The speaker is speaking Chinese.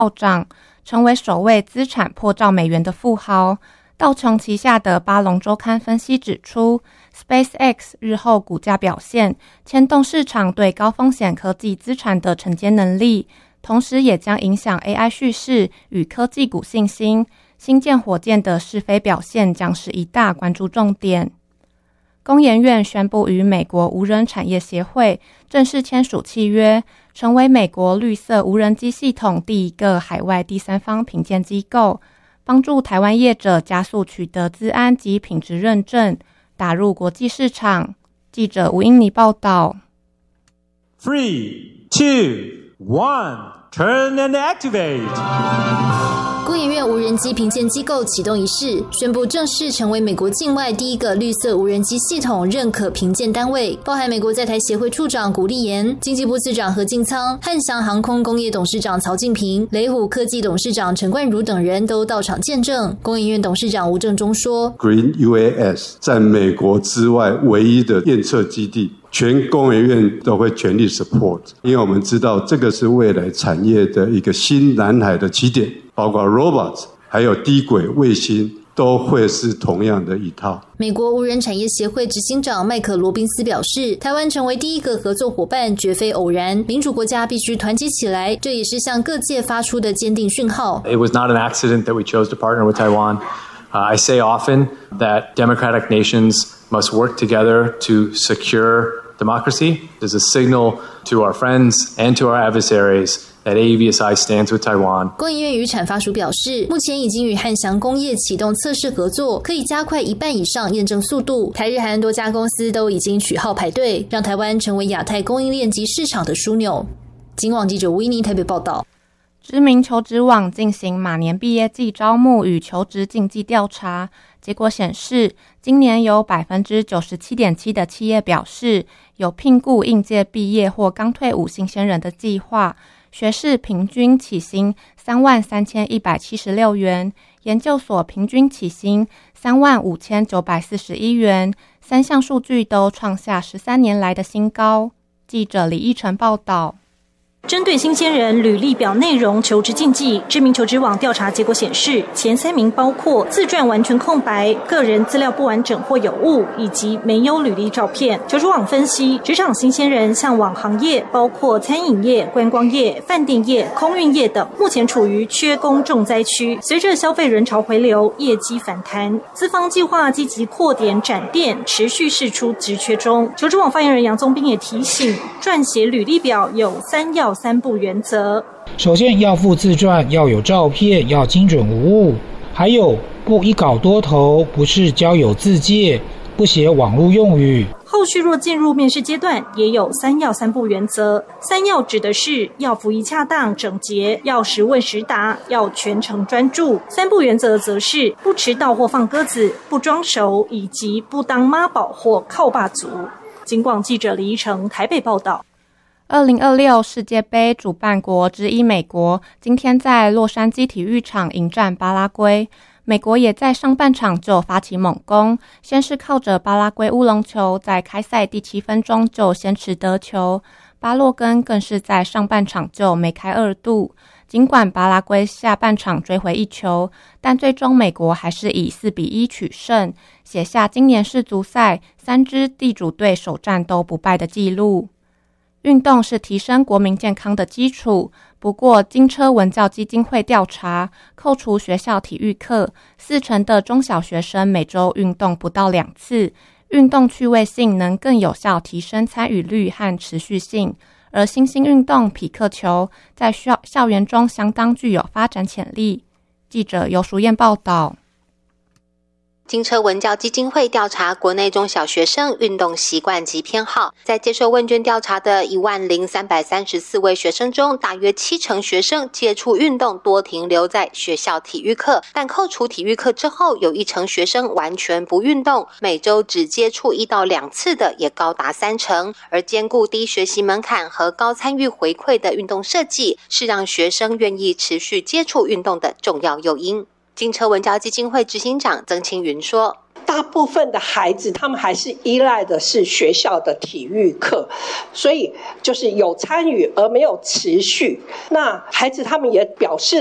暴涨，成为首位资产破兆美元的富豪。道琼旗下的巴龙周刊分析指出， SpaceX 日后股价表现牵动市场对高风险科技资产的承接能力，同时也将影响 AI 叙事与科技股信心。新建火箭的试飞表现将是一大关注重点。工研院宣布与美国无人产业协会正式签署契约，成为美国绿色无人机系统第一个海外第三方评鉴机构，帮助台湾业者加速取得资安及品质认证，打入国际市场。记者吴英妮报道。 3, 2, 1, turn and activate。 工研院无人机评鉴机构启动仪式，宣布正式成为美国境外第一个绿色无人机系统认可评鉴单位，包含美国在台协会处长古立言、经济部次长何敬仓、汉翔航空工业董事长曹敬平、雷虎科技董事长陈冠如等人都到场见证。工研院董事长吴正中说 ，Green UAS 在美国之外唯一的验测基地。全工研院都会全力 support， 因为我们知道这个是未来产业的一个新蓝海的起点，包括 robots 还有低轨卫星都会是同样的一套。 美国无人产业协会执行长麦克罗宾斯表示，台湾成为第一个合作伙伴绝非偶然，民主国家必须团结起来，这也是向各界发出的坚定讯号。 It was not an accident that we chose to partner with Taiwan.I say often that democratic nations must work together to secure democracy. There's a signal to our friends and to our adversaries that AUVSI stands with Taiwan. 工研院与产发署表示，目前已经与汉翔工业启动测试合作，可以加快1半以上验证速度。台日韩多家公司都已经取号排队，让台湾成为亚太供应链及市场的枢纽。警网记者维尼台北报道。 知名求职网进行马年毕业季招募与求职竞技调查，结果显示，今年有 97.7% 的企业表示有聘雇应届毕业或刚退伍新鲜人的计划，学士平均起薪33176元，研究所平均起薪35941元，三项数据都创下13年来的新高。记者李义成报道。 针对新鲜人履历表内容求职禁忌，知名求职网调查结果显示，前3名包括自传完全空白、个人资料不完整或有误，以及没有履历照片。求职网分析，职场新鲜人向往行业包括餐饮业、观光业、饭店业、空运业等，目前处于缺工重灾区。随着消费人潮回流，业绩反弹，资方计划积极扩点展店，持续释出职缺中。求职网发言人杨宗斌也提醒，撰写履历表有3要3不原则。 首先要附自传，要有照片，要精准无误，还有不一稿多投，不是交友自介，不写网络用语。 后续若进入面试阶段，也有3要3不原则。3要指的是要服役恰当整洁，要实问实答，要全程专注。3不原则则是不迟到或放鸽子，不装熟，以及不当妈宝或靠爸族。警广记者李依成台北报道。 2026世界杯主办国之一美国今天在洛杉矶体育场迎战巴拉圭，美国也在上半场就发起猛攻，先是靠着巴拉圭乌龙球，在开赛第7分钟就先持得球，巴洛根更是在上半场就梅开2度。尽管巴拉圭下半场追回1球，但最终美国还是以4-1取胜，写下今年世足赛3支地主队首战都不败的纪录。运动是提升国民健康的基础，不过金车文教基金会调查，扣除学校体育课，40%的中小学生每周运动不到2次，运动趣味性能更有效提升参与率和持续性，而新兴运动匹克球在校园中相当具有发展潜力。记者尤淑燕报道。 金车文教基金会调查国内中小学生运动习惯及偏好，在接受问卷调查的10334位学生中，大约70%学生接触运动多停留在学校体育课，但扣除体育课之后，有1成学生完全不运动，每周只接触1到2次的也高达30%。而兼顾低学习门槛和高参与回馈的运动设计，是让学生愿意持续接触运动的重要诱因。金车文教基金会执行长曾清云说， 大部分的孩子他们还是依赖的是学校的体育课，所以就是有参与而没有持续。那孩子他们也表示